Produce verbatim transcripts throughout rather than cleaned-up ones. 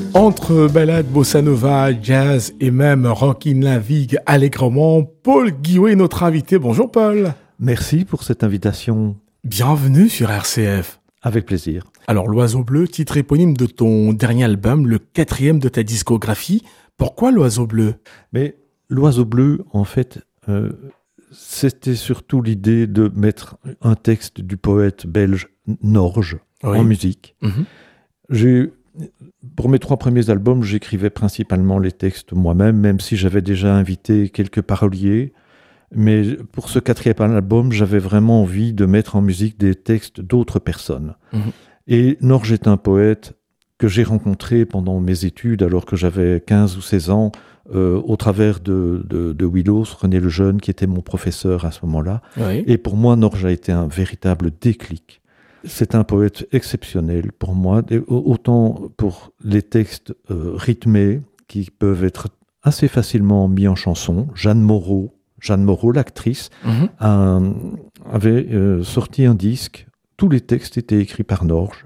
Entre ballade, bossa nova, jazz et même rock in la vigue allègrement, Paul Guillot est notre invité. Bonjour Paul. Merci pour cette invitation. Bienvenue sur R C F. Avec plaisir. Alors, L'Oiseau Bleu, titre éponyme de ton dernier album, le quatrième de ta discographie. Pourquoi L'Oiseau Bleu ? Mais L'Oiseau Bleu, en fait, euh, c'était surtout l'idée de mettre un texte du poète belge Norge oui. en musique. Mmh. J'ai... Pour mes trois premiers albums, j'écrivais principalement les textes moi-même, même si j'avais déjà invité quelques paroliers. Mais pour ce quatrième album, j'avais vraiment envie de mettre en musique des textes d'autres personnes. Mmh. Et Norge est un poète que j'ai rencontré pendant mes études, alors que j'avais quinze ou seize ans, euh, au travers de, de, de Willos, René Lejeune, qui était mon professeur à ce moment-là. Oui. Et pour moi, Norge a été un véritable déclic. C'est un poète exceptionnel pour moi, autant pour les textes euh, rythmés qui peuvent être assez facilement mis en chanson. Jeanne Moreau, Jeanne Moreau, l'actrice, mm-hmm. a, avait euh, sorti un disque. Tous les textes étaient écrits par Norge.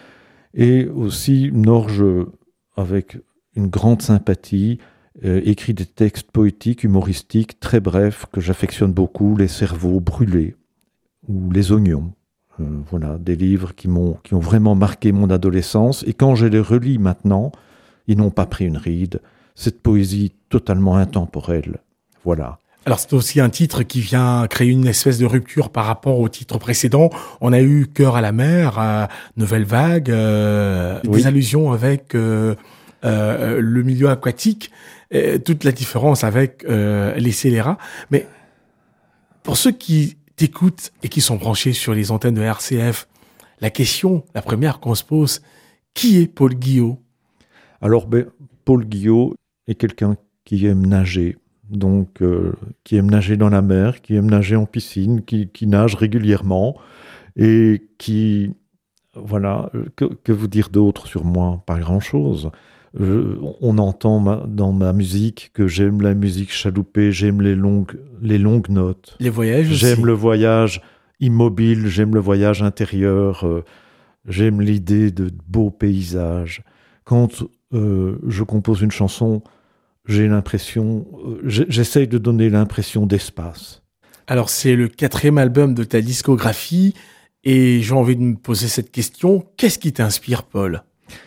Et aussi, Norge, avec une grande sympathie, euh, écrit des textes poétiques, humoristiques, très brefs, que j'affectionne beaucoup, Les cerveaux brûlés ou Les oignons. Euh, voilà, des livres qui m'ont, qui ont vraiment marqué mon adolescence. Et quand je les relis maintenant, ils n'ont pas pris une ride. Cette poésie totalement intemporelle. Voilà. Alors c'est aussi un titre qui vient créer une espèce de rupture par rapport au titre précédent. On a eu Cœur à la mer, euh, Nouvelle vague, euh, oui. des allusions avec euh, euh, le milieu aquatique, euh, toute la différence avec euh, les scélérats. Mais pour ceux qui t'écoutent et qui sont branchés sur les antennes de R C F, la question, la première qu'on se pose, qui est Paul Guillot ? Alors, ben, Paul Guillot est quelqu'un qui aime nager, donc euh, qui aime nager dans la mer, qui aime nager en piscine, qui, qui nage régulièrement et qui, voilà, que, que vous dire d'autre sur moi ? Pas grand-chose. Je, on entend ma, dans ma musique que j'aime la musique chaloupée, j'aime les longues, les longues notes. Les voyages aussi. J'aime le voyage immobile, j'aime le voyage intérieur, euh, j'aime l'idée de beaux paysages. Quand euh, je compose une chanson, j'ai l'impression, euh, j'essaye de donner l'impression d'espace. Alors c'est le quatrième album de ta discographie et j'ai envie de me poser cette question. Qu'est-ce qui t'inspire, Paul ?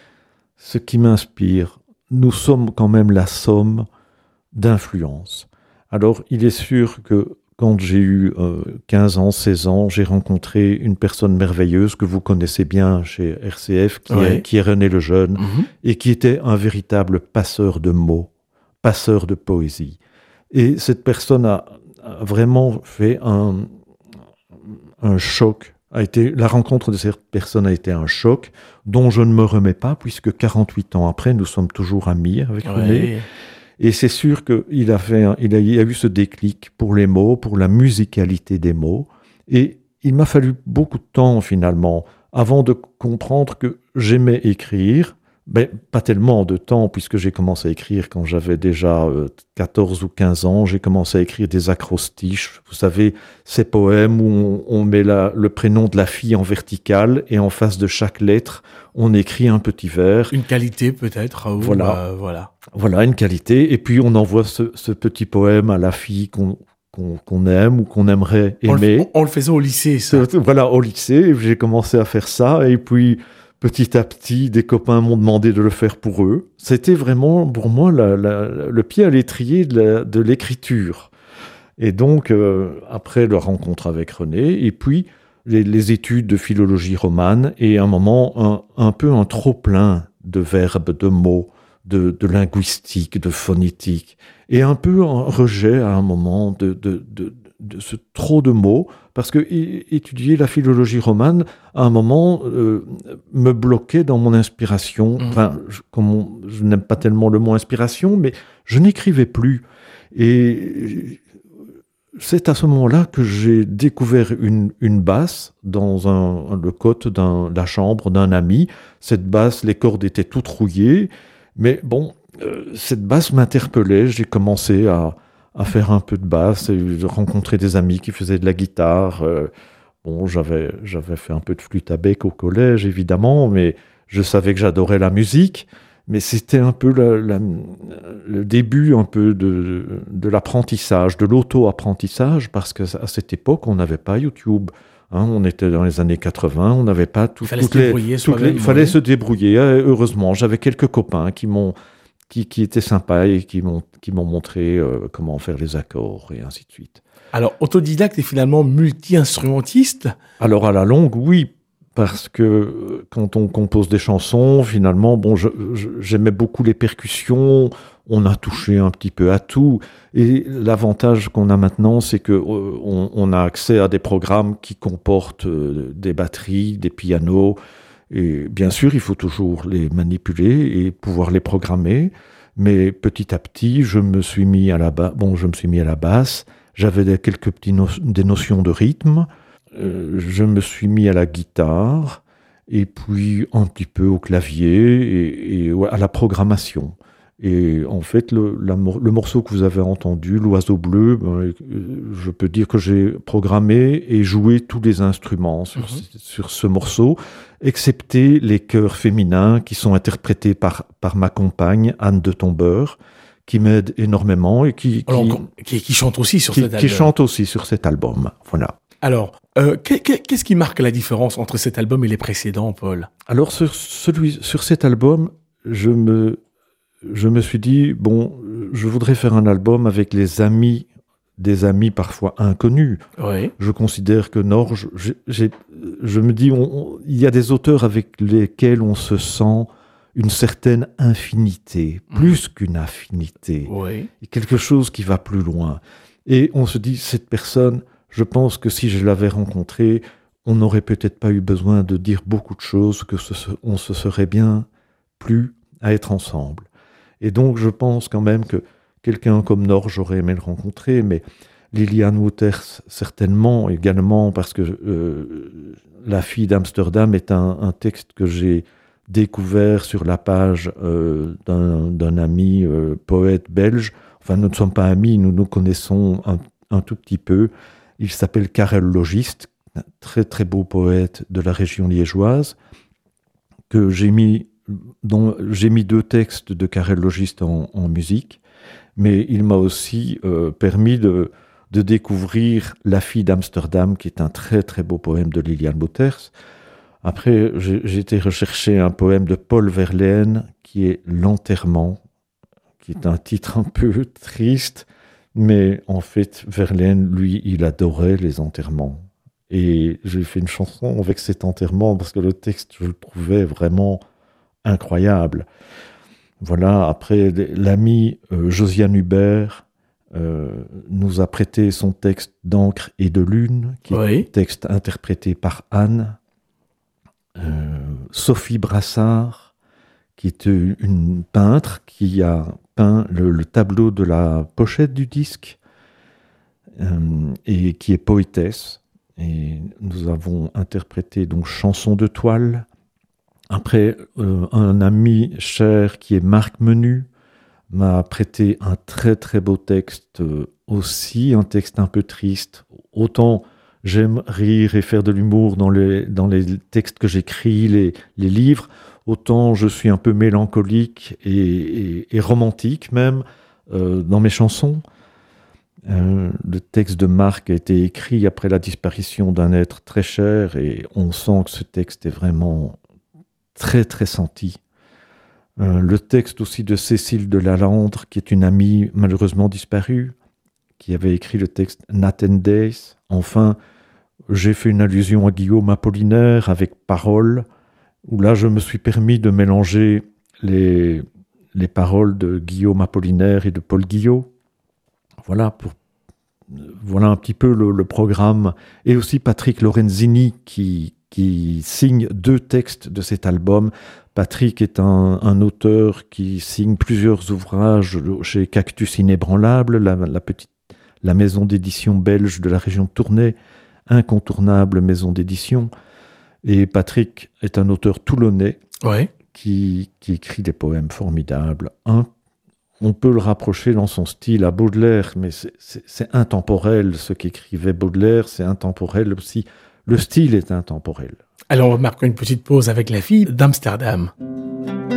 Ce qui m'inspire, nous sommes quand même la somme d'influences. Alors, il est sûr que quand j'ai eu euh, quinze ans, seize ans, j'ai rencontré une personne merveilleuse que vous connaissez bien chez R C F, qui, oui. est, qui est René Lejeune, mm-hmm. et qui était un véritable passeur de mots, passeur de poésie. Et cette personne a, a vraiment fait un, un choc. A été, la rencontre de cette personne a été un choc dont je ne me remets pas, puisque quarante-huit ans après, nous sommes toujours amis avec ouais. René. Et c'est sûr qu'il a, fait un, il a, il a eu ce déclic pour les mots, pour la musicalité des mots. Et il m'a fallu beaucoup de temps, finalement, avant de comprendre que j'aimais écrire. Ben, pas tellement de temps, puisque j'ai commencé à écrire quand j'avais déjà euh, quatorze ou quinze ans. J'ai commencé à écrire des acrostiches. Vous savez, ces poèmes où on, on met la, le prénom de la fille en verticale et en face de chaque lettre, on écrit un petit vers. Une qualité peut-être. Ou voilà. Euh, voilà. Voilà, une qualité. Et puis on envoie ce, ce petit poème à la fille qu'on, qu'on, qu'on aime ou qu'on aimerait aimer. On le, on le faisait au lycée, ça. Voilà, au lycée. J'ai commencé à faire ça. Et puis... Petit à petit, des copains m'ont demandé de le faire pour eux. C'était vraiment, pour moi, la, la, le pied à l'étrier de, la, de l'écriture. Et donc, euh, après la rencontre avec René, et puis les, les études de philologie romane, et à un moment, un, un peu un trop-plein de verbes, de mots, de, de linguistique, de phonétique, et un peu un rejet à un moment de, de, de, de ce trop de mots, parce que étudier la philologie romane, à un moment, euh, me bloquait dans mon inspiration. Mmh. Enfin, je, comme on, je n'aime pas tellement le mot inspiration, mais je n'écrivais plus. Et c'est à ce moment-là que j'ai découvert une, une basse dans un, le cote de la chambre d'un ami. Cette basse, les cordes étaient toutes rouillées, mais bon, euh, cette basse m'interpellait. J'ai commencé à à faire un peu de basse, et rencontrer des amis qui faisaient de la guitare. Euh, bon, j'avais, j'avais fait un peu de flûte à bec au collège, évidemment, mais je savais que j'adorais la musique. mais c'était un peu la, la, le début un peu de, de l'apprentissage, de l'auto-apprentissage, parce qu'à cette époque, on n'avait pas YouTube. Hein, on était dans les années quatre-vingts, on n'avait pas tout, il fallait toutes se débrouiller. Les, toutes les, il fallait se débrouiller. Heureusement, j'avais quelques copains qui m'ont, qui, qui étaient sympas et qui m'ont, qui m'ont montré euh, comment faire les accords et ainsi de suite. Alors, autodidacte et finalement multi-instrumentiste. Alors à la longue, oui. Parce que quand on compose des chansons, finalement, bon, je, je, j'aimais beaucoup les percussions, on a touché un petit peu à tout. Et l'avantage qu'on a maintenant, c'est qu'on euh, on a accès à des programmes qui comportent euh, des batteries, des pianos. Et bien sûr, il faut toujours les manipuler et pouvoir les programmer. Mais petit à petit, je me suis mis à la, ba- bon, je me suis mis à la basse. J'avais des, quelques petites no- des notions de rythme. Euh, je me suis mis à la guitare et puis un petit peu au clavier et, et à la programmation. Et en fait, le, la, le morceau que vous avez entendu, L'Oiseau Bleu, ben, je peux dire que j'ai programmé et joué tous les instruments sur, mm-hmm. ce, sur ce morceau, excepté les chœurs féminins qui sont interprétés par, par ma compagne, Anne de Tombeur, qui m'aide énormément et qui, qui, Alors, qui, qui chante aussi sur qui, cet album. Qui chante aussi sur cet album, voilà. Alors, euh, qu'est-ce qui marque la différence entre cet album et les précédents, Paul ? Alors, sur, celui, sur cet album, je me, je me suis dit, bon, je voudrais faire un album avec les amis, des amis parfois inconnus. Oui. Je considère que Norge, j'ai, j'ai, je me dis, on, on, il y a des auteurs avec lesquels on se sent une certaine infinité, mmh. plus qu'une affinité, oui. quelque chose qui va plus loin. Et on se dit, cette personne... Je pense que si je l'avais rencontré, on n'aurait peut-être pas eu besoin de dire beaucoup de choses, que ce, on se serait bien plu à être ensemble. Et donc, je pense quand même que quelqu'un comme Norge, j'aurais aimé le rencontrer, mais Liliane Wouters, certainement, également, parce que euh, La fille d'Amsterdam est un, un texte que j'ai découvert sur la page euh, d'un, d'un ami euh, poète belge. Enfin, nous ne sommes pas amis, nous nous connaissons un, un tout petit peu. Il s'appelle Karel Logist, un très très beau poète de la région liégeoise, que j'ai mis, dont j'ai mis deux textes de Karel Logist en, en musique, mais il m'a aussi euh, permis de, de découvrir La fille d'Amsterdam, qui est un très très beau poème de Liliane Wouters. Après, j'ai, j'ai été rechercher un poème de Paul Verlaine, qui est L'enterrement, qui est un titre un peu triste, mais en fait, Verlaine, lui, il adorait les enterrements. Et j'ai fait une chanson avec cet enterrement parce que le texte, je le trouvais vraiment incroyable. Voilà, après, l'ami euh, Josiane Hubert euh, nous a prêté son texte d'encre et de lune, qui oui. est un texte interprété par Anne. Euh, Sophie Brassard, qui est une peintre qui a peint le, le tableau de la pochette du disque euh, et qui est poétesse. Et nous avons interprété donc Chanson de toile. Après, euh, un ami cher qui est Marc Menu m'a prêté un très très beau texte euh, aussi, un texte un peu triste. Autant j'aime rire et faire de l'humour dans les, dans les textes que j'écris, les, les livres, autant je suis un peu mélancolique et, et, et romantique même euh, dans mes chansons. Euh, le texte de Marc a été écrit après la disparition d'un être très cher et on sent que ce texte est vraiment très très senti. Euh, le texte aussi de Cécile de Lalande, qui est une amie malheureusement disparue, qui avait écrit le texte Nat and Days. Enfin, j'ai fait une allusion à Guillaume Apollinaire avec Paroles, où là je me suis permis de mélanger les, les paroles de Guillaume Apollinaire et de Paul Guillot. Voilà, pour, voilà un petit peu le, le programme. Et aussi Patrick Lorenzini qui, qui signe deux textes de cet album. Patrick est un, un auteur qui signe plusieurs ouvrages chez Cactus Inébranlable, la, la, petite, la maison d'édition belge de la région de Tournai, incontournable maison d'édition. Et Patrick est un auteur toulonnais ouais. qui, qui écrit des poèmes formidables. Un On peut le rapprocher dans son style à Baudelaire, mais c'est, c'est, c'est intemporel. Ce qu'écrivait Baudelaire, c'est intemporel aussi. Le style est intemporel. Alors, on marque une petite pause avec La fille d'Amsterdam.